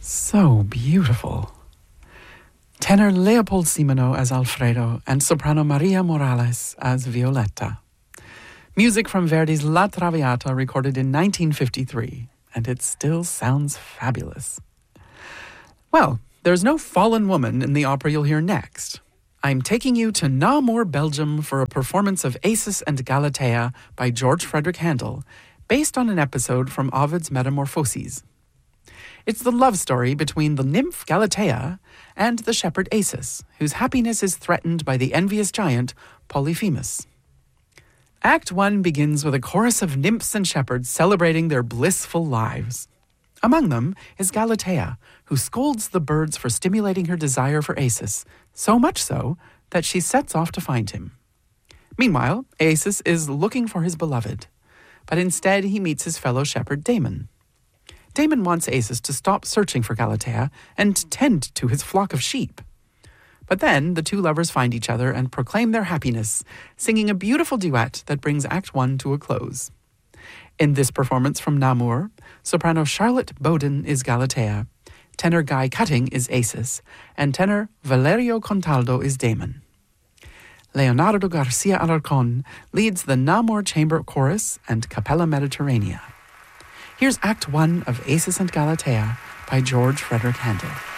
So beautiful. Tenor Leopold Simono as Alfredo and soprano Maria Morales as Violetta. Music from Verdi's La Traviata, recorded in 1953, and it still sounds fabulous. Well, there's no fallen woman in the opera you'll hear next. I'm taking you to Namur, Belgium for a performance of Acis and Galatea by George Frederick Handel, based on an episode from Ovid's Metamorphoses. It's the love story between the nymph Galatea and the shepherd Acis, whose happiness is threatened by the envious giant Polyphemus. Act 1 begins with a chorus of nymphs and shepherds celebrating their blissful lives. Among them is Galatea, who scolds the birds for stimulating her desire for Acis, so much so that she sets off to find him. Meanwhile, Acis is looking for his beloved, but instead he meets his fellow shepherd Damon. Damon wants Acis to stop searching for Galatea and tend to his flock of sheep. But then the two lovers find each other and proclaim their happiness, singing a beautiful duet that brings Act 1 to a close. In this performance from Namur, soprano Charlotte Bowden is Galatea, tenor Guy Cutting is Acis, and tenor Valerio Contaldo is Damon. Leonardo Garcia Alarcón leads the Namur Chamber Chorus and Capella Mediterranea. Here's Act 1 of Acis and Galatea by George Frederick Handel.